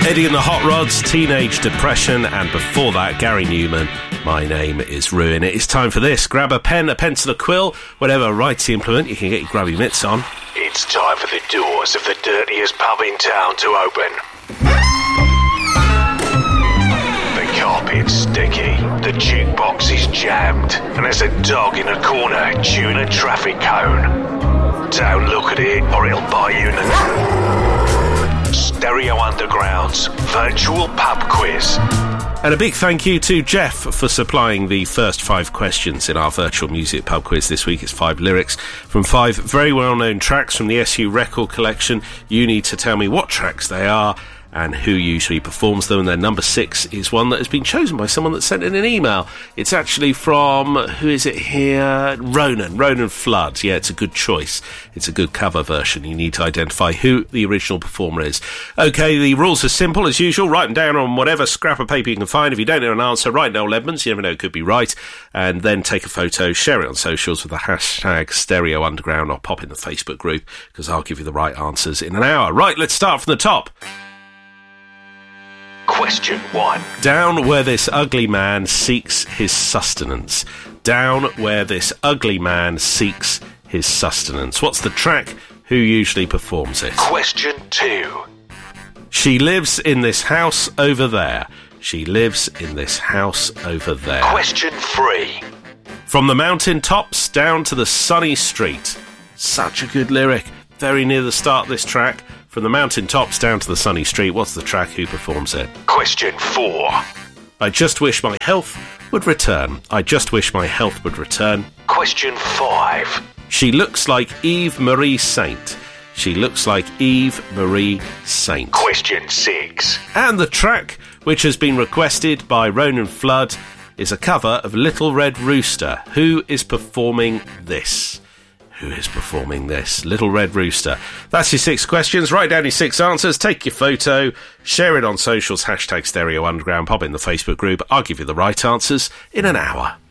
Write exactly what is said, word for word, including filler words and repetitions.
Eddie and the Hot Rods, Teenage Depression, and before that, Gary Newman, My Name is Ruin. It is time for this. Grab a pen, a pencil, a quill, whatever writing implement you can get your grubby mitts on. It's time for the doors of the dirtiest pub in town to open. The carpet's sticky, the jukebox is jammed, and there's a dog in a corner chewing a traffic cone. Don't look at it or it'll bite you in the... Stereo Underground's virtual pub quiz. And a big thank you to Jeff for supplying the first five questions in our virtual music pub quiz this week. It's five lyrics from five very well-known tracks from the S U record collection. You need to tell me what tracks they are and who usually performs them. And then number six is one that has been chosen by someone that sent in an email. It's actually from, who is it here? Ronan, Ronan Flood. Yeah, it's a good choice. It's a good cover version. You need to identify who the original performer is. Okay, the rules are simple as usual. Write them down on whatever scrap of paper you can find. If you don't know an answer, write Noel Edmonds. You never know, it could be right. And then take a photo, share it on socials with the hashtag Stereo Underground, or pop in the Facebook group, because I'll give you the right answers in an hour. Right, let's start from the top. Question one. Down where this ugly man seeks his sustenance. Down where this ugly man seeks his sustenance. What's the track? Who usually performs it? Question two. She lives in this house over there. She lives in this house over there. Question three. From the mountain tops down to the sunny street. Such a good lyric. Very near the start of this track. From the mountain tops down to the sunny street. What's the track? Who performs it? Question four. I just wish my health would return. I just wish my health would return. Question five. She looks like Eve Marie Saint. She looks like Eve Marie Saint. Question six. And the track, which has been requested by Ronan Flood, is a cover of Little Red Rooster. Who is performing this? Who is performing this? Little Red Rooster. That's your six questions. Write down your six answers. Take your photo. Share it on socials. Hashtag Stereo Underground. Pop in the Facebook group. I'll give you the right answers in an hour.